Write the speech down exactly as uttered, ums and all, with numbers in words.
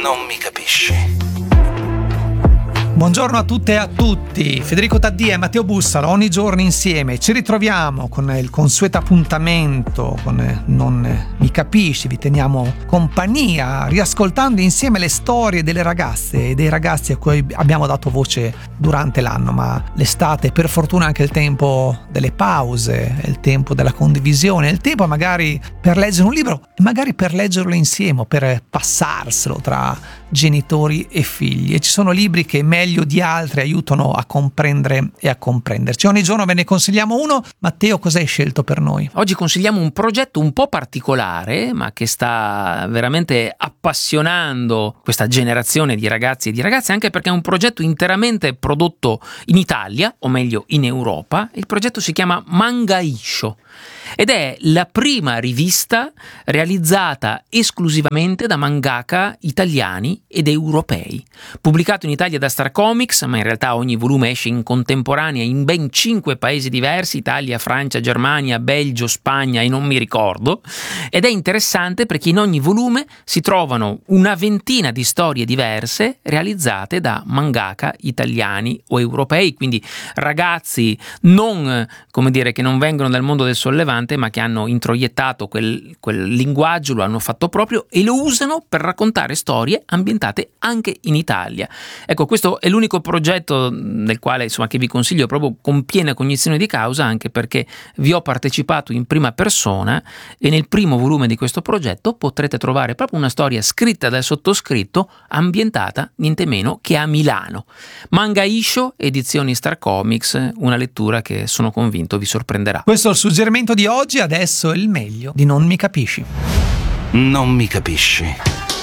Non mi capisci. Buongiorno a tutte e a tutti, Federico Taddia e Matteo Bussola, ogni giorno insieme ci ritroviamo con il consueto appuntamento con Non mi capisci, vi teniamo compagnia riascoltando insieme le storie delle ragazze e dei ragazzi a cui abbiamo dato voce durante l'anno, ma l'estate per fortuna è anche il tempo delle pause, è il tempo della condivisione, è il tempo magari per leggere un libro e magari per leggerlo insieme, per passarselo tra genitori e figli, e ci sono libri che meglio di altri aiutano a comprendere e a comprenderci. Ogni giorno ve ne consigliamo uno. Matteo, cosa hai scelto per noi? Oggi consigliamo un progetto un po' particolare, ma che sta veramente appassionando questa generazione di ragazzi e di ragazze, anche perché è un progetto interamente prodotto in Italia, o meglio in Europa. Il progetto si chiama Mangaisho ed è la prima rivista realizzata esclusivamente da mangaka italiani ed europei. Pubblicato in Italia da Star Comics, ma in realtà ogni volume esce in contemporanea in ben cinque paesi diversi: Italia, Francia, Germania, Belgio, Spagna e non mi ricordo. Ed è interessante perché in ogni volume si trovano una ventina di storie diverse realizzate da mangaka italiani o europei, quindi ragazzi non, come dire, che non vengono dal mondo del sollevante, ma che hanno introiettato quel, quel linguaggio, lo hanno fatto proprio e lo usano per raccontare storie ambientate anche in Italia. Ecco, questo è l'unico progetto nel quale, insomma, che vi consiglio proprio con piena cognizione di causa, anche perché vi ho partecipato in prima persona e nel primo volume di questo progetto potrete trovare proprio una storia scritta dal sottoscritto ambientata niente meno che a Milano. Mangaisho, edizioni Star Comics, una lettura che sono convinto vi sorprenderà. Questo è il suggerimento di oggi, adesso il meglio di Non mi capisci. Non mi capisci.